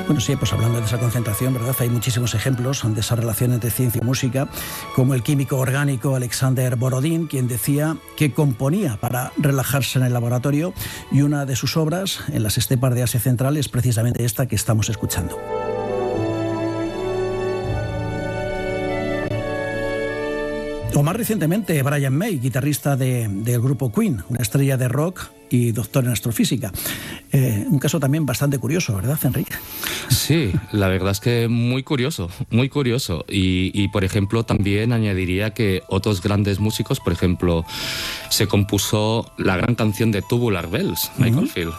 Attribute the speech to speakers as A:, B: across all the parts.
A: Bueno, sí, pues hablando de esa concentración, ¿verdad? Hay muchísimos ejemplos de esa relación entre ciencia y música, como el químico orgánico Alexander Borodín, quien decía que componía para relajarse en el laboratorio, y una de sus obras en las estepas de Asia Central es precisamente esta que estamos escuchando. O más recientemente, Brian May, guitarrista del grupo Queen, una estrella de rock y doctor en astrofísica. Un caso también bastante curioso, ¿verdad, Enrique?
B: Sí, la verdad es que muy curioso, muy curioso. Y por ejemplo, también añadiría que otros grandes músicos, por ejemplo, se compuso la gran canción de Tubular Bells, Michael Field.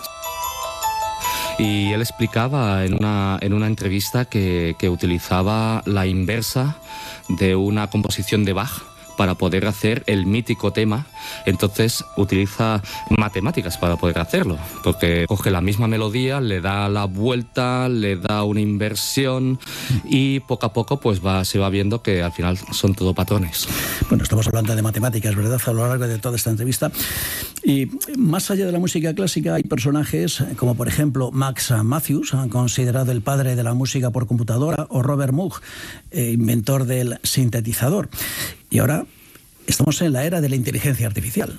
B: Y él explicaba en una entrevista que utilizaba la inversa de una composición de Bach para poder hacer el mítico tema. Entonces utiliza matemáticas para poder hacerlo, porque coge la misma melodía, le da la vuelta, le da una inversión y poco a poco pues se va viendo que al final son todo patrones.
A: Bueno, estamos hablando de matemáticas, ¿verdad?, a lo largo de toda esta entrevista. Y más allá de la música clásica hay personajes como por ejemplo Max Mathews, considerado el padre de la música por computadora, o Robert Moog, inventor del sintetizador. Y ahora estamos en la era de la inteligencia artificial.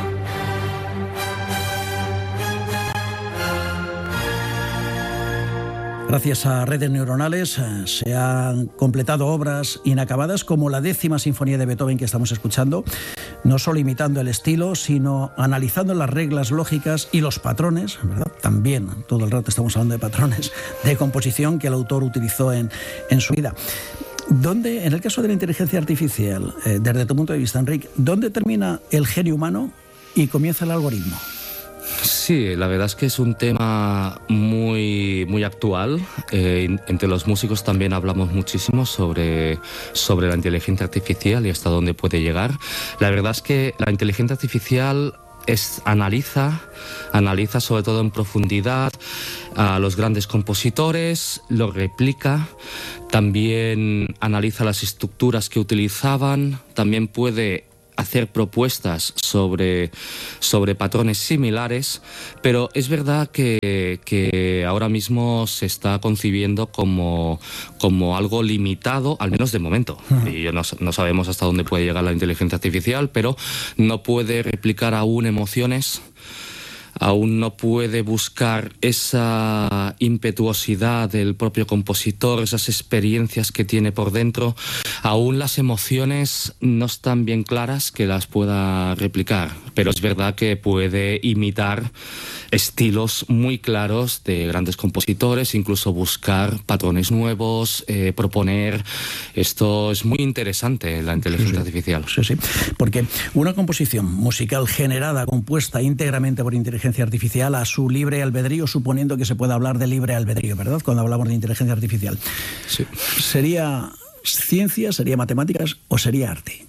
A: Gracias a redes neuronales se han completado obras inacabadas como la 10ª Sinfonía de Beethoven que estamos escuchando, no solo imitando el estilo, sino analizando las reglas lógicas y los patrones, ¿verdad? También, todo el rato estamos hablando de patrones de composición que el autor utilizó en su vida. ¿Dónde, en el caso de la inteligencia artificial, desde tu punto de vista, Enrique, dónde termina el genio humano y comienza el algoritmo?
B: Sí, la verdad es que es un tema muy, muy actual. Entre los músicos también hablamos muchísimo sobre la inteligencia artificial y hasta dónde puede llegar. La verdad es que la inteligencia artificial analiza sobre todo en profundidad a los grandes compositores, lo replica, también analiza las estructuras que utilizaban, también puede hacer propuestas sobre patrones similares, pero es verdad que ahora mismo se está concibiendo como algo limitado, al menos de momento. Y no sabemos hasta dónde puede llegar la inteligencia artificial, pero no puede replicar aún emociones, aún no puede buscar esa impetuosidad del propio compositor, esas experiencias que tiene por dentro. Aún las emociones no están bien claras que las pueda replicar, pero es verdad que puede imitar estilos muy claros de grandes compositores, incluso buscar patrones nuevos, proponer. Esto es muy interesante, la inteligencia artificial.
A: Sí, porque una composición musical generada, compuesta íntegramente por inteligencia artificial a su libre albedrío, suponiendo que se pueda hablar de libre albedrío, ¿verdad?, cuando hablamos de inteligencia artificial.
B: Sí.
A: ¿Sería ciencia, sería matemáticas o sería arte?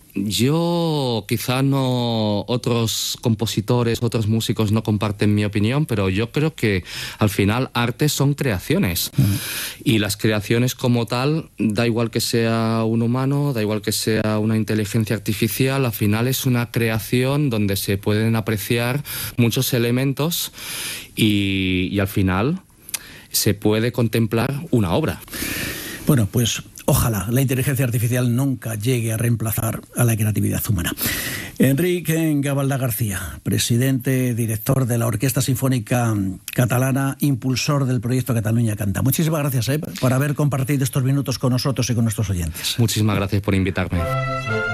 B: Yo quizá no, otros compositores, otros músicos no comparten mi opinión, pero yo creo que al final arte son creaciones. Y las creaciones como tal, da igual que sea un humano, da igual que sea una inteligencia artificial, al final es una creación donde se pueden apreciar muchos elementos y al final se puede contemplar una obra.
A: Bueno, pues ojalá la inteligencia artificial nunca llegue a reemplazar a la creatividad humana. Enrique Gavaldà García, presidente, director de la Orquesta Sinfónica Catalana, impulsor del proyecto Cataluña Canta. Muchísimas gracias por haber compartido estos minutos con nosotros y con nuestros oyentes.
B: Muchísimas gracias por invitarme.